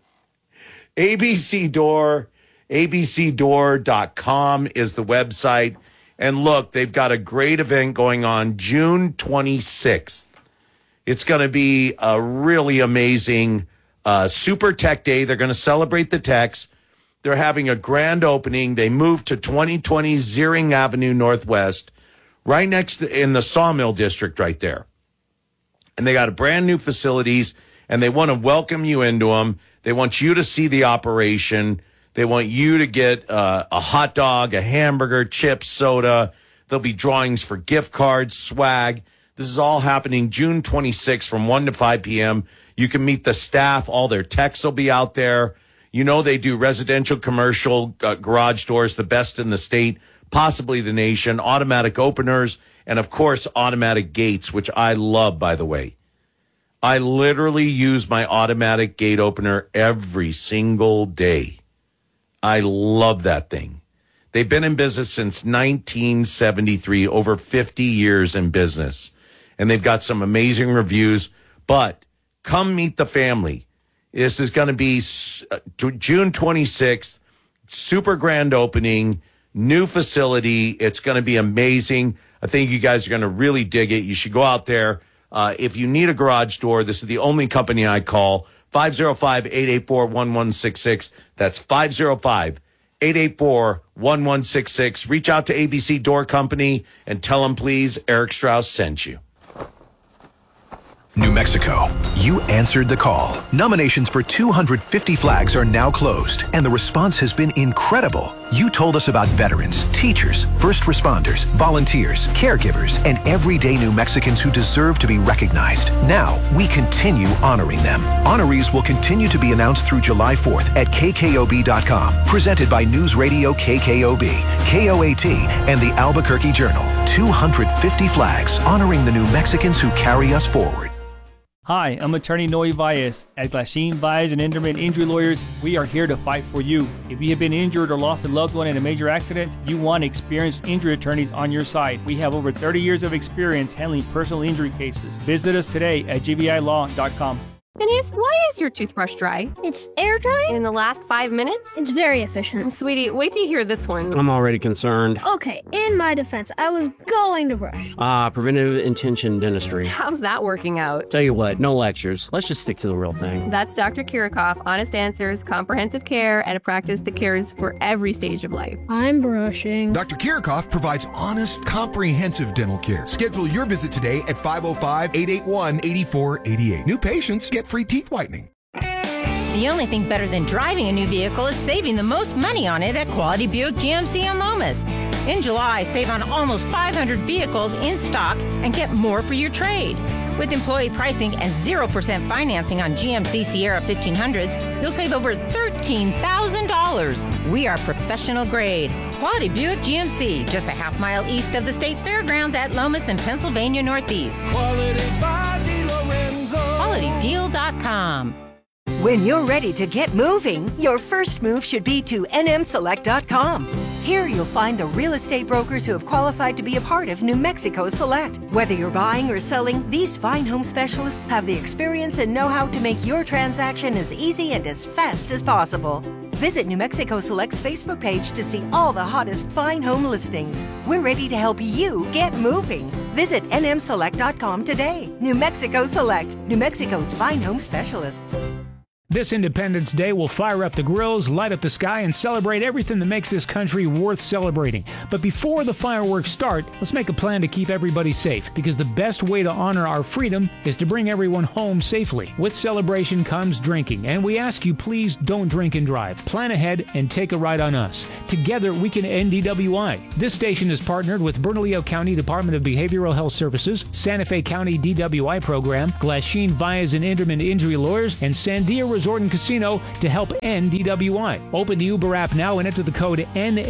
ABC Door, abcdoor.com is the website. And look, they've got a great event going on June 26th. It's going to be a really amazing Super Tech Day. They're going to celebrate the techs. They're having a grand opening. They moved to 2020 Ziering Avenue Northwest, right next to, in the Sawmill District right there. And they got a brand new facilities, and they want to welcome you into them. They want you to see the operation. They want you to get a hot dog, a hamburger, chips, soda. There'll be drawings for gift cards, swag. This is all happening June 26th from 1 to 5 p.m. You can meet the staff. All their techs will be out there. You know they do residential, commercial garage doors, the best in the state, possibly the nation, automatic openers, and, of course, automatic gates, which I love, by the way. I literally use my automatic gate opener every single day. I love that thing. They've been in business since 1973, over 50 years in business. And they've got some amazing reviews. But come meet the family. This is going to be June 26th, super grand opening, new facility. It's going to be amazing. I think you guys are going to really dig it. You should go out there. If you need a garage door, this is the only company I call. 505-884-1166. That's 505-884-1166. Reach out to ABC Door Company and tell them, please, Eric Strauss sent you.
New Mexico, you answered the call. Nominations for 250 flags are now closed, and the response has been incredible. You told us about veterans, teachers, first responders, volunteers, caregivers, and everyday New Mexicans who deserve to be recognized. Now, we continue honoring them. Honorees will continue to be announced through July 4th at KKOB.com. Presented by News Radio KKOB, KOAT, and the Albuquerque Journal. 250 flags honoring the New Mexicans who carry us forward.
Hi, I'm attorney Noe Valles. At Glasheen, Valles and Enderman Injury Lawyers, we are here to fight for you. If you have been injured or lost a loved one in a major accident, you want experienced injury attorneys on your side. We have over 30 years of experience handling personal injury cases. Visit us today at gvilaw.com.
Denise, why is your toothbrush dry? It's air drying? In the last 5 minutes? It's very efficient. Sweetie, wait till you hear this one.
I'm already concerned.
Okay, in my defense, I was going to brush.
Preventive intention dentistry.
How's that working out?
Tell you what, no lectures. Let's just stick to the real thing.
That's Dr. Kirikoff, honest answers, comprehensive care, and a practice that cares for every stage of life. I'm brushing.
Dr. Kirikoff provides honest, comprehensive dental care. Schedule your visit today at 505-881-8488. New patients get free teeth whitening.
The only thing better than driving a new vehicle is saving the most money on it at Quality Buick GMC in Lomas. In July, save on almost 500 vehicles in stock and get more for your trade. With employee pricing and 0% financing on GMC Sierra 1500s, you'll save over $13,000. We are professional grade. Quality Buick GMC, just a half-mile east of the State Fairgrounds at Lomas and Pennsylvania Northeast.
Quality by DiLorenzo.
QualityDeal.com.
When you're ready to get moving, your first move should be to nmselect.com. Here you'll find the real estate brokers who have qualified to be a part of New Mexico Select. Whether you're buying or selling, these fine home specialists have the experience and know-how to make your transaction as easy and as fast as possible. Visit New Mexico Select's Facebook page to see all the hottest fine home listings. We're ready to help you get moving. Visit nmselect.com today. New Mexico Select, New Mexico's fine home specialists.
This Independence Day will fire up the grills, light up the sky, and celebrate everything that makes this country worth celebrating. But before the fireworks start, let's make a plan to keep everybody safe, because the best way to honor our freedom is to bring everyone home safely. With celebration comes drinking, and we ask you please don't drink and drive. Plan ahead and take a ride on us. Together we can end DWI. This station is partnered with Bernalillo County Department of Behavioral Health Services, Santa Fe County DWI Program, Glasheen Vias and Inderman Injury Lawyers, and Sandia Resort and Casino to help end DWI. Open the Uber app now and enter the code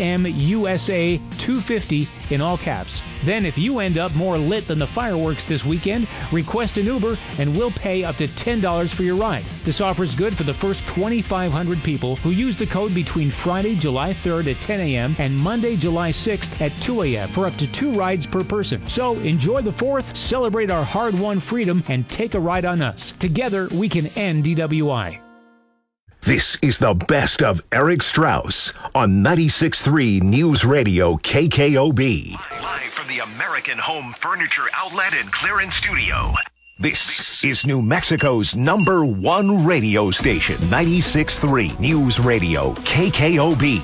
NMUSA250 in all caps. Then if you end up more lit than the fireworks this weekend, request an Uber and we'll pay up to $10 for your ride. This offer is good for the first 2,500 people who use the code between Friday, July 3rd at 10 a.m. and Monday, July 6th at 2 a.m. for up to 2 rides per person. So enjoy the 4th, celebrate our hard-won freedom, and take a ride on us. Together, we can end DWI.
This is the best of Eric Strauss on 96.3 News Radio KKOB.
Live from the American Home Furniture Outlet and Clearance Studio. This is New Mexico's #1 radio station, 96.3 News Radio KKOB.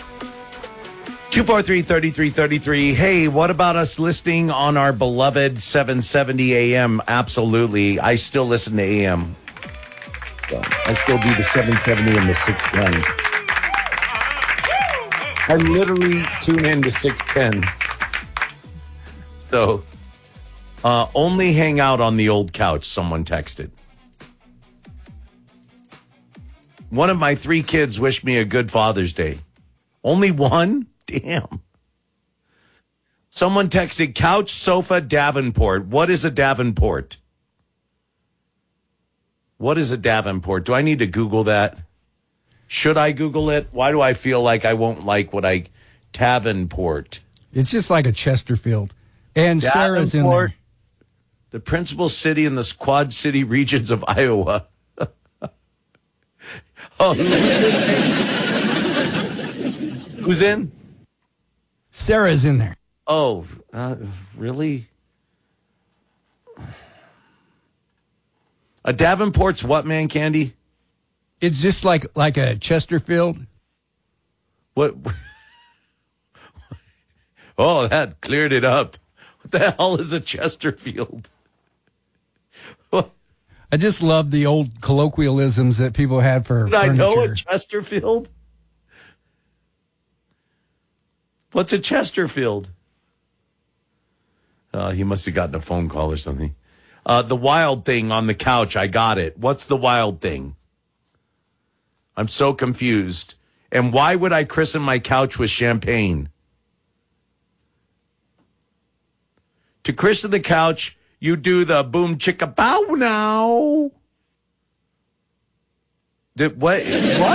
243-3333. Hey, what about us listening on our beloved 770 AM? Absolutely. I still listen to AM. I still do the 770 and the 610. I literally tune in to 610. So, only hang out on the old couch, someone texted. One of my 3 kids wished me a good Father's Day. Only one? Damn. Someone texted couch, sofa, Davenport. What is a Davenport? What is a Davenport? Do I need to Google that? Should I Google it? Why do I feel like I won't like what I... Davenport.
It's just like a Chesterfield. And Sarah's in there.
The principal city in the Quad City regions of Iowa. Oh, who's in?
Sarah's in there.
Oh, really? A Davenport's what, man, Candy?
It's just like a Chesterfield.
What? Oh, that cleared it up. What the hell is a Chesterfield? What?
I just love the old colloquialisms that people had for
Did I
furniture.
know a Chesterfield? What's a Chesterfield? He must have gotten a phone call or something. The wild thing on the couch, I got it. What's the wild thing? I'm so confused. And why would I christen my couch with champagne? To christen the couch, you do the boom chicka bow now. What?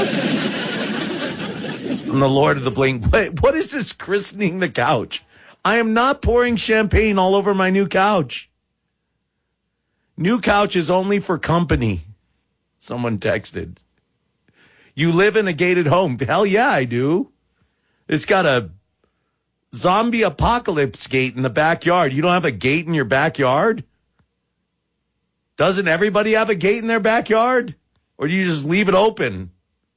I'm the Lord of the Bling. What is this christening the couch? I am not pouring champagne all over my new couch. New couch is only for company. Someone texted. You live in a gated home. Hell yeah, I do. It's got a zombie apocalypse gate in the backyard. You don't have a gate in your backyard? Doesn't everybody have a gate in their backyard? Or do you just leave it open?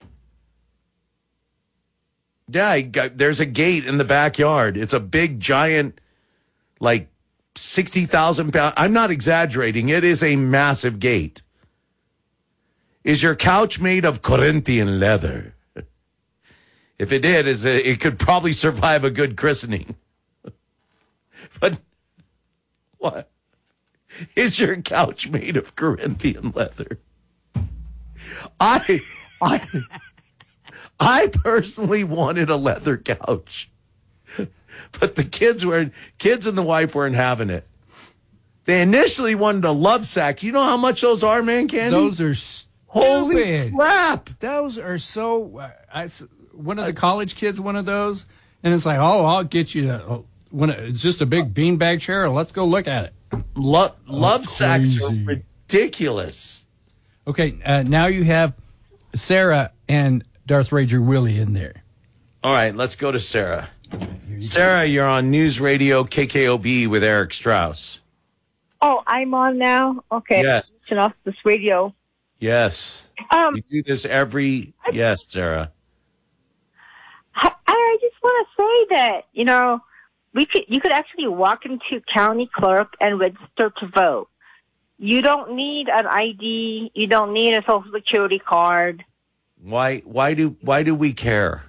Yeah, there's a gate in the backyard. It's a big, giant, like 60,000 pound. I'm not exaggerating. It is a massive gate. Is your couch made of Corinthian leather? If it did, it could probably survive a good christening. But what? Is your couch made of Corinthian leather? I personally wanted a leather couch. But the kids and the wife weren't having it. They initially wanted a love sack. You know how much those are, man, Candy?
Those are stupid.
Holy crap.
Those are so... one of the college kids, one of those, and it's like, oh, I'll get you it's just a big beanbag chair. Let's go look at it.
Love sacks are ridiculous.
Okay, now you have Sarah and Darth Ranger Willie in there.
All right, let's go to Sarah. Sarah, you're on News Radio KKOB with Eric Strauss.
Oh, I'm on now? Okay.
Yes.
Turn off this radio.
Yes. You do this yes, Sarah.
I just want to say that, you could actually walk into county clerk and register to vote. You don't need an ID. You don't need a social security card.
Why do we care?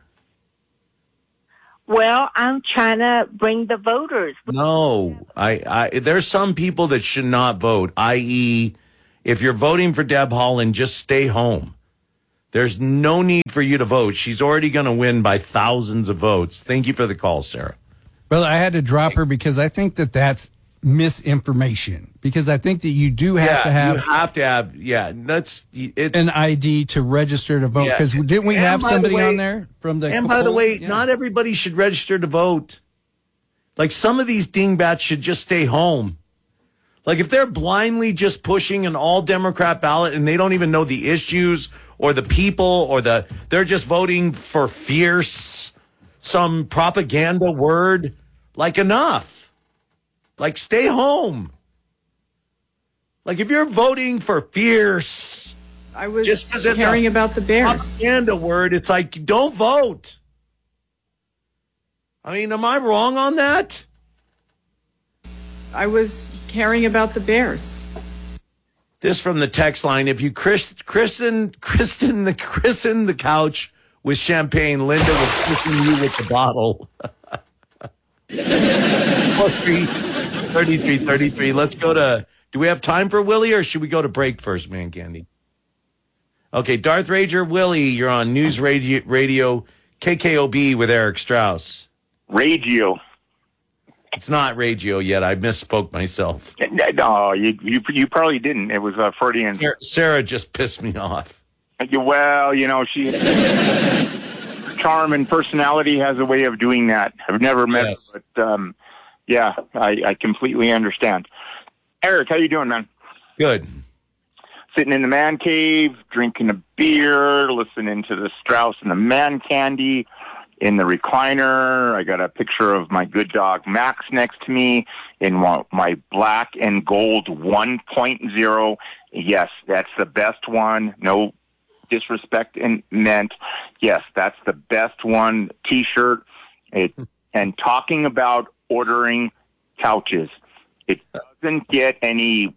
Well, I'm trying to bring the voters.
No, there's some people that should not vote, i.e., if you're voting for Deb Haaland, just stay home. There's no need for you to vote. She's already going to win by thousands of votes. Thank you for the call, Sarah.
Well, I had to drop her because I think that's misinformation. Because I think that you do have to have...
You have to have, that's...
an ID to register to vote. Because didn't we have somebody on there from the...
And by the way, not everybody should register to vote. Like, some of these dingbats should just stay home. Like, if they're blindly just pushing an all-Democrat ballot and they don't even know the issues or the people or they're just voting for fierce, some propaganda word, like, enough. Like, stay home. Like, if you're voting for fierce,
I was just caring about the Bears.
Propaganda word, it's like, don't vote. I mean, am I wrong on that?
I was caring about the Bears.
This from the text line. If you christen the couch with champagne, Linda will christen you with the bottle. 33. Let's go to... Do we have time for Willie, or should we go to break first, Man Candy? Okay, Darth Rager Willie, you're on News Radio KKOB with Eric Strauss.
Radio.
It's not radio yet. I misspoke myself.
No, you probably didn't. It was Freudian.
Sarah just pissed me off.
Well, she charm and personality has a way of doing that. I've never met her, but I completely understand. Eric, how you doing, man?
Good.
Sitting in the man cave, drinking a beer, listening to the Strauss and the Man Candy. In the recliner, I got a picture of my good dog Max next to me in my black and gold 1.0. Yes, that's the best one. No disrespect meant. Yes, that's the best one. T-shirt. And talking about ordering couches, it doesn't get any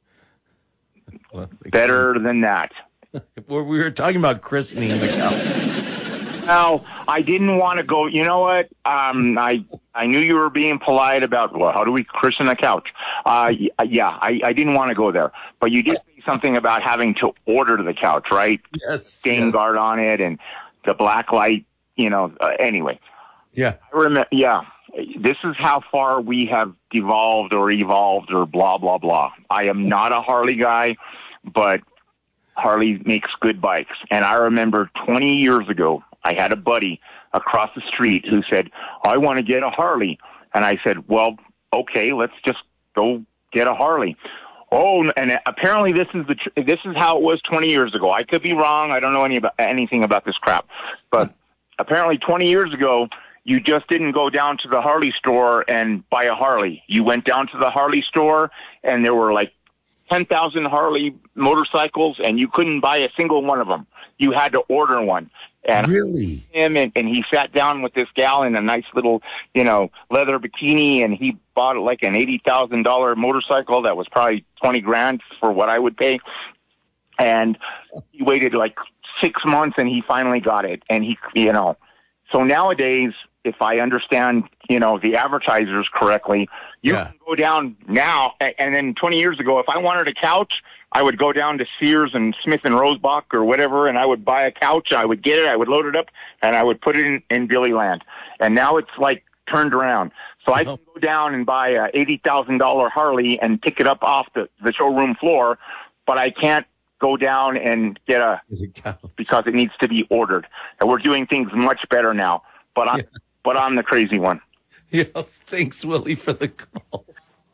better than that.
We were talking about christening the couch.
Now, I didn't want to go, you know what? I knew you were being polite about, well, how do we christen a couch? I didn't want to go there. But you did say something about having to order the couch, right?
Yes.
Stain guard on it and the black light, anyway.
Yeah.
I remember, this is how far we have devolved or evolved or blah, blah, blah. I am not a Harley guy, but Harley makes good bikes. And I remember 20 years ago, I had a buddy across the street who said, I want to get a Harley. And I said, well, okay, let's just go get a Harley. Oh, and apparently this is how it was 20 years ago. I could be wrong. I don't know anything about this crap. But apparently 20 years ago, you just didn't go down to the Harley store and buy a Harley. You went down to the Harley store and there were like 10,000 Harley motorcycles and you couldn't buy a single one of them. You had to order one. And
really?
And he sat down with this gal in a nice little, leather bikini, and he bought like an $80,000 motorcycle that was probably $20,000 for what I would pay. And he waited like 6 months, and he finally got it. And so nowadays, if I understand, the advertisers correctly, you can go down now. And then 20 years ago, if I wanted a couch, I would go down to Sears and Smith and Rosebach or whatever, and I would buy a couch. I would get it. I would load it up, and I would put it in Billyland. And now it's like turned around. So I can go down and buy a $80,000 Harley and pick it up off the showroom floor, but I can't go down and get because it needs to be ordered. And we're doing things much better now. But I'm the crazy one.
Yeah, thanks, Willie, for the call.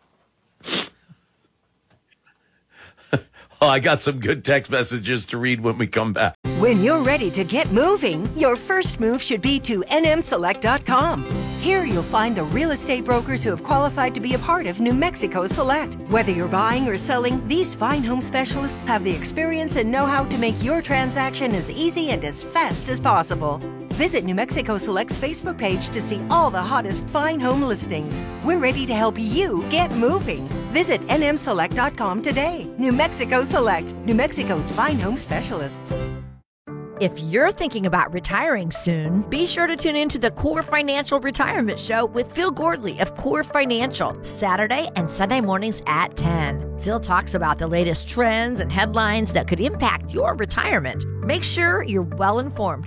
Oh, I got some good text messages to read when we come back.
When you're ready to get moving, your first move should be to nmselect.com. Here you'll find the real estate brokers who have qualified to be a part of New Mexico Select. Whether you're buying or selling, these fine home specialists have the experience and know-how to make your transaction as easy and as fast as possible. Visit New Mexico Select's Facebook page to see all the hottest fine home listings. We're ready to help you get moving. Visit nmselect.com today. New Mexico Select, New Mexico's fine home specialists.
If you're thinking about retiring soon, be sure to tune into the Core Financial Retirement Show with Phil Gordley of Core Financial, Saturday and Sunday mornings at 10. Phil talks about the latest trends and headlines that could impact your retirement. Make sure you're well informed